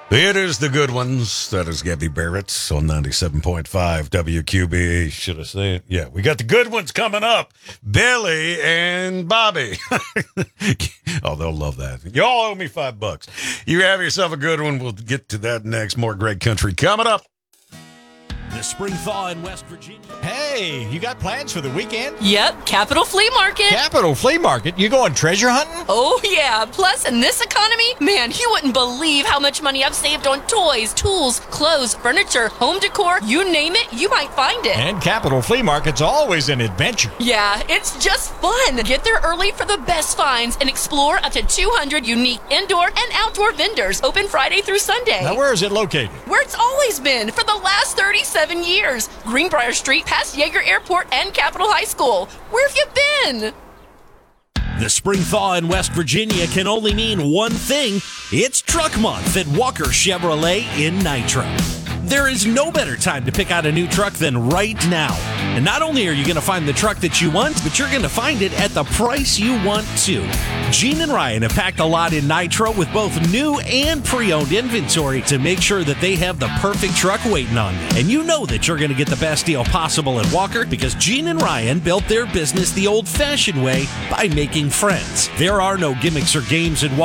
It is the good ones. That is Gabby Barrett on 97.5 WQB. Should I say it? Yeah, we got the good ones coming up. Billy and Bobby. Oh, they'll love that. Y'all owe me $5. You have yourself a good one. We'll get to that next. More great country coming up. The spring thaw in West Virginia. Hey, you got plans for the weekend? Yep, Capital Flea Market. Capital Flea Market? You going treasure hunting? Oh, yeah. Plus, in this economy, man, you wouldn't believe how much money I've saved on toys, tools, clothes, furniture, home decor. You name it, you might find it. And Capital Flea Market's always an adventure. Yeah, it's just fun. Get there early for the best finds and explore up to 200 unique indoor and outdoor vendors. Open Friday through Sunday. Now, where is it located? Where it's always been for the last 37 years. Greenbrier Street, past Yeager Airport and Capitol High School. Where have you been? The spring thaw in West Virginia can only mean one thing. It's Truck Month at Walker Chevrolet in Nitro. There is no better time to pick out a new truck than right now. And not only are you going to find the truck that you want, but you're going to find it at the price you want too. Gene and Ryan have packed a lot in Nitro with both new and pre-owned inventory to make sure that they have the perfect truck waiting on you. And you know that you're going to get the best deal possible at Walker because Gene and Ryan built their business the old-fashioned way by making friends. There are no gimmicks or games in Walker.